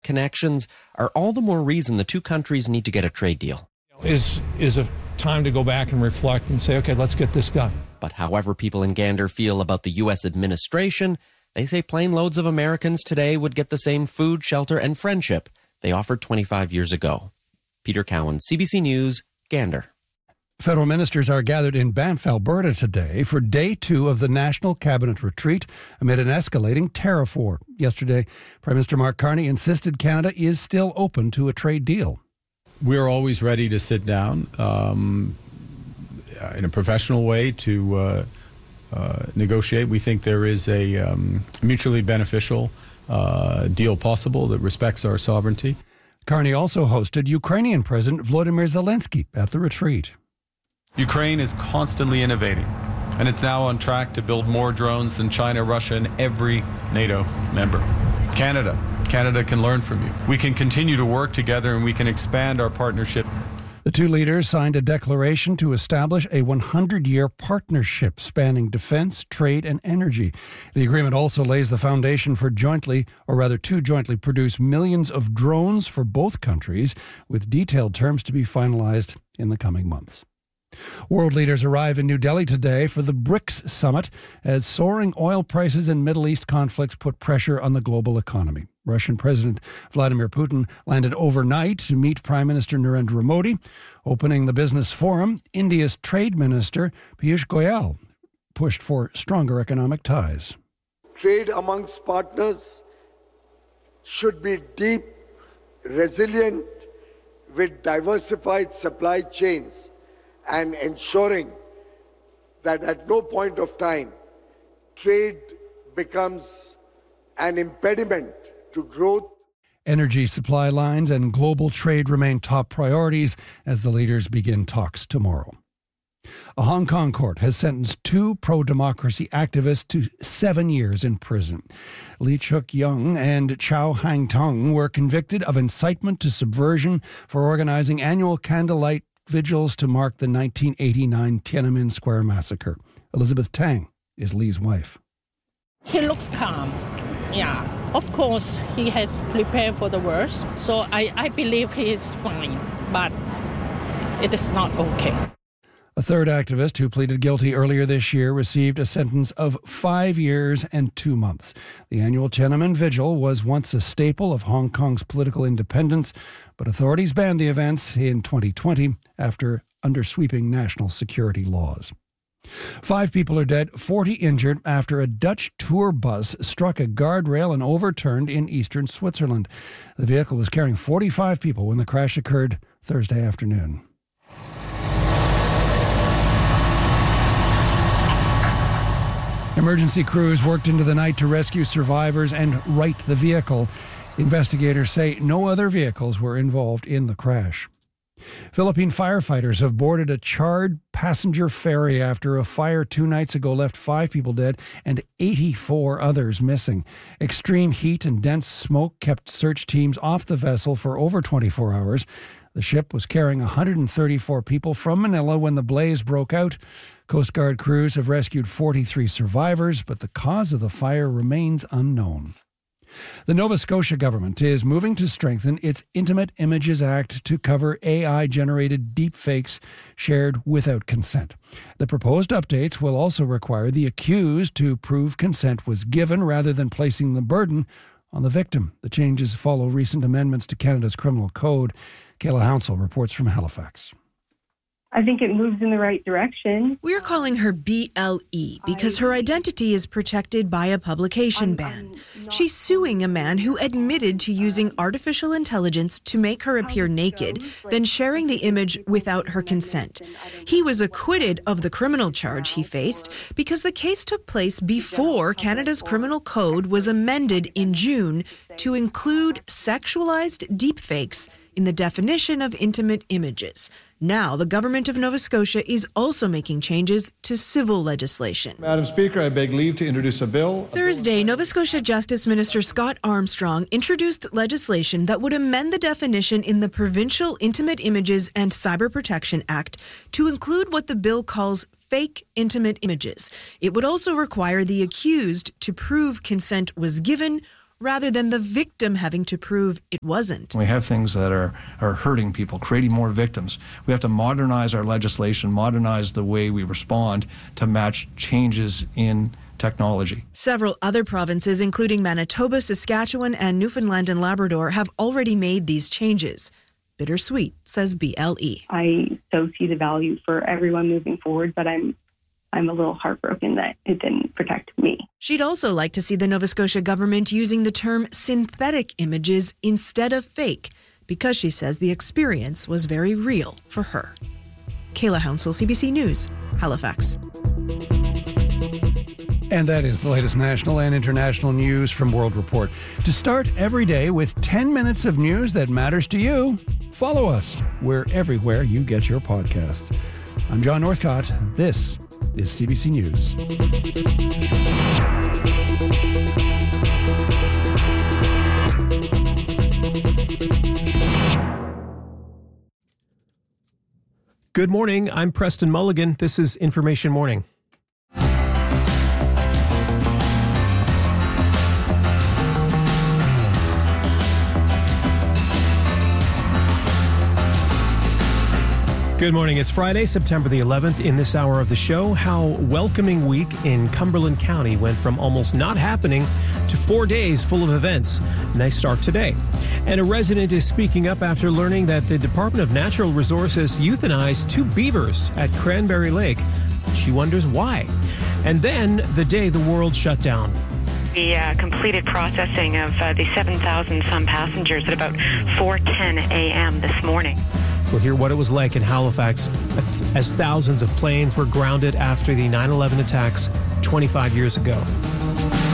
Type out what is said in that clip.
connections are all the more reason the two countries need to get a trade deal. Is a time to go back and reflect and say, okay, let's get this done. But however people in Gander feel about the U.S. administration, they say plane loads of Americans today would get the same food, shelter, and friendship they offered 25 years ago. Peter Cowan, CBC News, Gander. Federal ministers are gathered in Banff, Alberta today for day 2 of the National Cabinet Retreat amid an escalating tariff war. Yesterday, Prime Minister Mark Carney insisted Canada is still open to a trade deal. We're always ready to sit down in a professional way to negotiate. We think there is a mutually beneficial deal possible that respects our sovereignty. Carney also hosted Ukrainian President Volodymyr Zelensky at the retreat. Ukraine is constantly innovating, and it's now on track to build more drones than China, Russia, and every NATO member. Canada can learn from you. We can continue to work together, and we can expand our partnership. The two leaders signed a declaration to establish a 100-year partnership spanning defense, trade, and energy. The agreement also lays the foundation for to jointly produce millions of drones for both countries, with detailed terms to be finalized in the coming months. World leaders arrive in New Delhi today for the BRICS summit as soaring oil prices and Middle East conflicts put pressure on the global economy. Russian President Vladimir Putin landed overnight to meet Prime Minister Narendra Modi. Opening the business forum, India's Trade Minister Piyush Goyal pushed for stronger economic ties. Trade amongst partners should be deep, resilient, with diversified supply chains, and ensuring that at no point of time trade becomes an impediment to growth. Energy supply lines and global trade remain top priorities as the leaders begin talks tomorrow. A Hong Kong court has sentenced 2 pro-democracy activists to 7 years in prison. Lee Chuk-young and Chow Hang-tung were convicted of incitement to subversion for organizing annual candlelight vigils to mark the 1989 Tiananmen Square massacre. Elizabeth Tang is Lee's wife. He looks calm. Yeah, of course, he has prepared for the worst. So I believe he is fine, but it is not okay. A third activist who pleaded guilty earlier this year received a sentence of 5 years and 2 months. The annual Tiananmen Vigil was once a staple of Hong Kong's political independence, but authorities banned the events in 2020 under sweeping national security laws. 5 people are dead, 40 injured after a Dutch tour bus struck a guardrail and overturned in eastern Switzerland. The vehicle was carrying 45 people when the crash occurred Thursday afternoon. Emergency crews worked into the night to rescue survivors and right the vehicle. Investigators say no other vehicles were involved in the crash. Philippine firefighters have boarded a charred passenger ferry after a fire 2 nights ago left 5 people dead and 84 others missing. Extreme heat and dense smoke kept search teams off the vessel for over 24 hours. The ship was carrying 134 people from Manila when the blaze broke out. Coast Guard crews have rescued 43 survivors, but the cause of the fire remains unknown. The Nova Scotia government is moving to strengthen its Intimate Images Act to cover AI-generated deepfakes shared without consent. The proposed updates will also require the accused to prove consent was given rather than placing the burden on the victim. The changes follow recent amendments to Canada's Criminal Code. Kayla Hounsell reports from Halifax. I think it moves in the right direction. We're calling her BLE because her identity is protected by a publication ban. She's suing a man who admitted to using artificial intelligence to make her appear naked, then sharing the image without her consent. He was acquitted of the criminal charge he faced because the case took place before Canada's Criminal Code was amended in June to include sexualized deepfakes in the definition of intimate images. Now, the government of Nova Scotia is also making changes to civil legislation. Madam Speaker, I beg leave to introduce a bill. Thursday, Nova Scotia Justice Minister Scott Armstrong introduced legislation that would amend the definition in the Provincial Intimate Images and Cyber Protection Act to include what the bill calls fake intimate images. It would also require the accused to prove consent was given rather than the victim having to prove it wasn't. We have things that are hurting people, creating more victims. We have to modernize our legislation, modernize the way we respond to match changes in technology. Several other provinces, including Manitoba, Saskatchewan, and Newfoundland and Labrador, have already made these changes. Bittersweet, says BLE. I so see the value for everyone moving forward, but I'm a little heartbroken that it didn't protect me. She'd also like to see the Nova Scotia government using the term synthetic images instead of fake, because she says the experience was very real for her. Kayla Hounsell, CBC News, Halifax. And that is the latest national and international news from World Report. To start every day with 10 minutes of news that matters to you, follow us. We're everywhere you get your podcasts. I'm John Northcott. This is CBC News. Good morning. I'm Preston Mulligan. This is Information Morning. Good morning. It's Friday, September the 11th. In this hour of the show, how Welcoming Week in Cumberland County went from almost not happening to 4 days full of events. Nice start today. And a resident is speaking up after learning that the Department of Natural Resources euthanized 2 beavers at Cranberry Lake. She wonders why. And then the day the world shut down. We completed processing of the 7,000-some passengers at about 4:10 a.m. this morning. We'll hear what it was like in Halifax as thousands of planes were grounded after the 9/11 attacks 25 years ago.